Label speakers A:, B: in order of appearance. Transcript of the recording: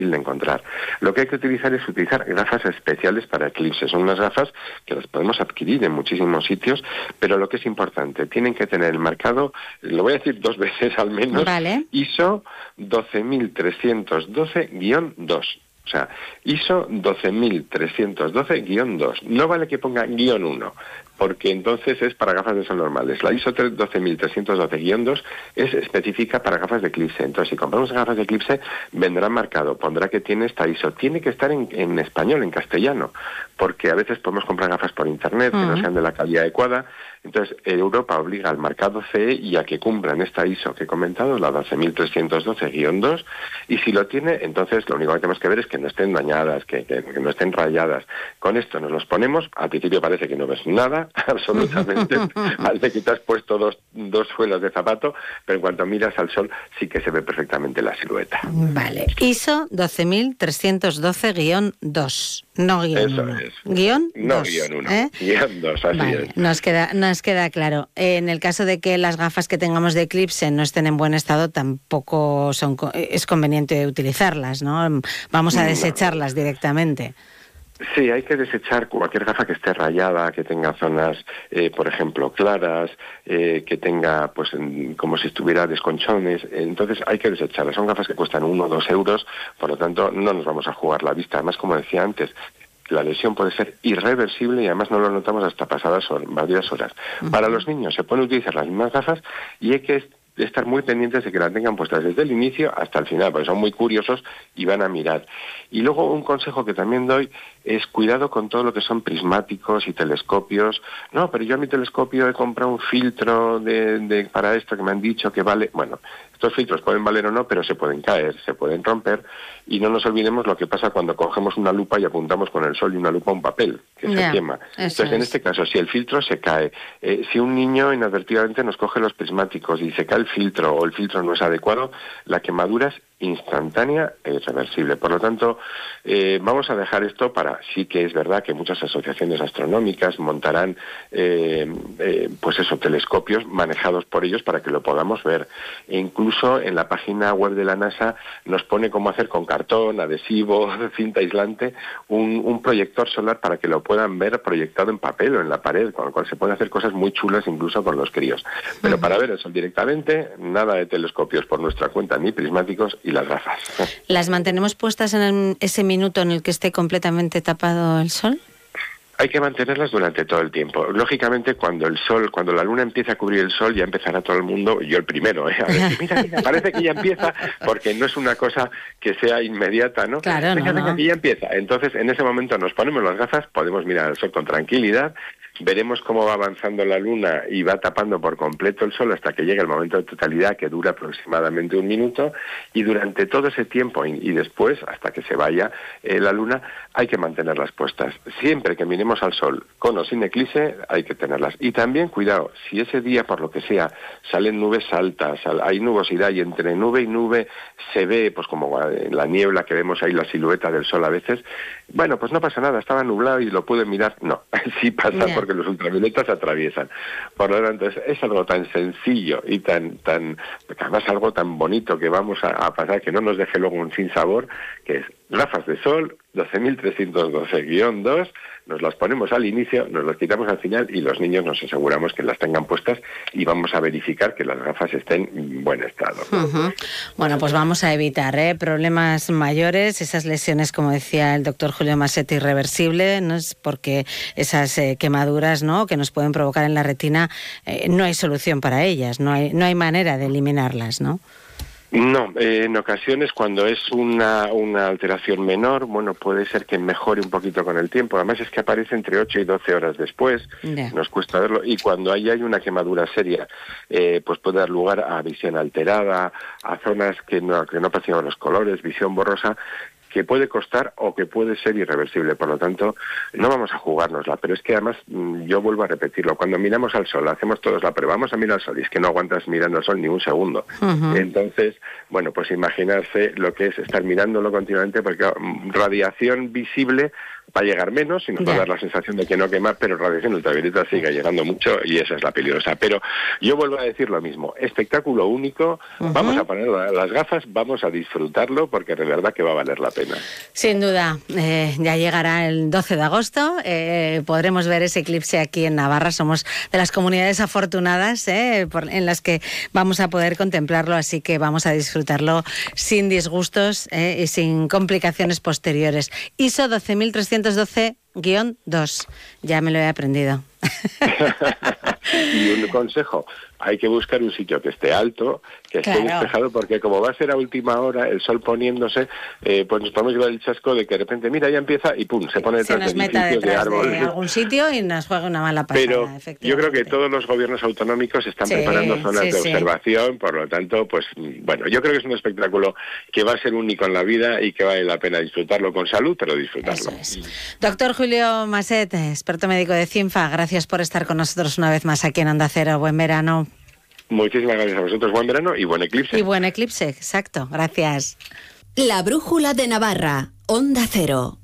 A: de encontrar. Lo que hay que utilizar es utilizar gafas especiales para eclipse. Son unas gafas que las podemos adquirir en muchísimos sitios, pero lo que es importante, tienen que tener el marcado, lo voy a decir 2 veces al menos,
B: Vale.
A: ISO 12312-2. O sea, ISO 12312-2. No vale que ponga -1, porque entonces es para gafas de sol normales. La ISO 12312-2 es específica para gafas de eclipse. Entonces, si compramos gafas de eclipse, vendrá marcado, pondrá que tiene esta ISO. Tiene que estar en español, en castellano, porque a veces podemos comprar gafas por internet que no sean de la calidad adecuada. Entonces, Europa obliga al marcado CE y a que cumplan esta ISO que he comentado, la 12312-2, y si lo tiene, entonces lo único que tenemos que ver es que no estén dañadas, que no estén rayadas. Con esto nos los ponemos, al principio parece que no ves nada, absolutamente, parece que te has puesto dos suelas de zapato, pero en cuanto miras al sol sí que se ve perfectamente la silueta.
B: Vale, ISO 12312-2, no guión
A: Eso
B: 1.
A: es.
B: Guión
A: No
B: 2,
A: guión 1,
B: ¿eh?
A: guión 2, así
B: vale,
A: es.
B: nos queda claro. En el caso de que las gafas que tengamos de eclipse no estén en buen estado, tampoco es conveniente utilizarlas, ¿no? Vamos a desecharlas directamente.
A: Sí, hay que desechar cualquier gafa que esté rayada, que tenga zonas, por ejemplo, claras, que tenga, pues, como si estuviera desconchones. Entonces hay que desecharlas. Son gafas que cuestan 1 o 2 euros, por lo tanto no nos vamos a jugar la vista. Además, como decía antes, la lesión puede ser irreversible y además no lo notamos hasta pasadas varias horas. Para los niños se pueden utilizar las mismas gafas y hay que estar muy pendientes de que la tengan puestas desde el inicio hasta el final, porque son muy curiosos y van a mirar. Y luego un consejo que también doy es cuidado con todo lo que son prismáticos y telescopios. No, pero yo a mi telescopio he comprado un filtro para esto que me han dicho que vale. Bueno, estos filtros pueden valer o no, pero se pueden caer, se pueden romper, y no nos olvidemos lo que pasa cuando cogemos una lupa y apuntamos con el sol y una lupa a un papel, que se quema. Entonces, en este caso, si el filtro se cae, si un niño inadvertidamente nos coge los prismáticos y se cae el filtro o el filtro no es adecuado, la quemadura es instantánea e irreversible. Por lo tanto, vamos a dejar esto para, sí que es verdad que muchas asociaciones astronómicas montarán pues eso, telescopios manejados por ellos para que lo podamos ver. E incluso en la página web de la NASA nos pone cómo hacer con cartón, adhesivo, cinta aislante, un proyector solar para que lo puedan ver proyectado en papel o en la pared, con lo cual se pueden hacer cosas muy chulas incluso con los críos. Pero para ver el sol directamente, nada de telescopios por nuestra cuenta, ni prismáticos, y las gafas.
B: ¿Las mantenemos puestas en ese minuto en el que esté completamente tapado el sol?
A: Hay que mantenerlas durante todo el tiempo. Lógicamente, cuando la luna empieza a cubrir el sol, ya empezará todo el mundo, yo el primero, a decir, mira, parece que ya empieza, porque no es una cosa que sea inmediata, ¿no?
B: Claro,
A: venga, que ya empieza. Entonces, en ese momento nos ponemos las gafas, podemos mirar al sol con tranquilidad, veremos cómo va avanzando la luna y va tapando por completo el sol hasta que llegue el momento de totalidad, que dura aproximadamente 1 minuto, y durante todo ese tiempo y después, hasta que se vaya la luna, hay que mantenerlas puestas. Siempre que miremos al sol, con o sin eclipse, hay que tenerlas. Y también, cuidado, si ese día, por lo que sea, salen nubes altas, hay nubosidad y entre nube y nube se ve, pues como la niebla que vemos ahí, la silueta del sol a veces, bueno, pues no pasa nada, estaba nublado y lo pude mirar. No, sí pasa porque los ultravioletas atraviesan. Por lo tanto, es algo tan sencillo y tan además algo tan bonito que vamos a pasar, que no nos deje luego un sinsabor, que es gafas de sol 12312-2, nos las ponemos al inicio, nos las quitamos al final y los niños nos aseguramos que las tengan puestas y vamos a verificar que las gafas estén en buen estado.
B: Bueno, pues vamos a evitar problemas mayores, esas lesiones, como decía el doctor Julio Masetti, irreversibles, ¿no? Es porque esas quemaduras, ¿no?, que nos pueden provocar en la retina, no hay solución para ellas, no hay manera de eliminarlas, ¿no?
A: No, en ocasiones cuando es una alteración menor, bueno, puede ser que mejore un poquito con el tiempo. Además es que aparece entre 8 y 12 horas después, nos cuesta verlo. Y cuando hay una quemadura seria, pues puede dar lugar a visión alterada, a zonas que no perciben los colores, visión borrosa, que puede costar o que puede ser irreversible. Por lo tanto, no vamos a jugárnosla. Pero es que además, yo vuelvo a repetirlo, cuando miramos al sol, hacemos todos la prueba, vamos a mirar al sol, y es que no aguantas mirando al sol ni un segundo. Entonces, bueno, pues imaginarse lo que es estar mirándolo continuamente, porque radiación visible va a llegar menos y nos va a dar la sensación de que no quema, pero radiación ultravioleta sigue llegando mucho y esa es la peligrosa. Pero yo vuelvo a decir lo mismo, espectáculo único, vamos a poner las gafas, vamos a disfrutarlo porque de verdad que va a valer la pena.
B: Sin duda, ya llegará el 12 de agosto, podremos ver ese eclipse aquí en Navarra, somos de las comunidades afortunadas en las que vamos a poder contemplarlo, así que vamos a disfrutarlo sin disgustos y sin complicaciones posteriores. ISO 12312-2, ya me lo he aprendido.
A: Y un consejo, hay que buscar un sitio que esté alto, que esté despejado, porque como va a ser a última hora, el sol poniéndose, pues nos podemos llevar el chasco de que de repente, mira, ya empieza y pum, se pone detrás de edificios, de árboles.
B: De algún sitio y nos juega una mala pasada.
A: Pero yo creo que todos los gobiernos autonómicos están preparando zonas de observación, por lo tanto, pues bueno, yo creo que es un espectáculo que va a ser único en la vida y que vale la pena disfrutarlo con salud, pero disfrutarlo.
B: Eso es. Doctor Julio Maset, experto médico de CINFA, gracias por estar con nosotros una vez más aquí en Onda Cero. Buen verano.
A: Muchísimas gracias a vosotros. Buen verano y buen eclipse.
B: Y buen eclipse, exacto. Gracias.
C: La brújula de Navarra, Onda Cero.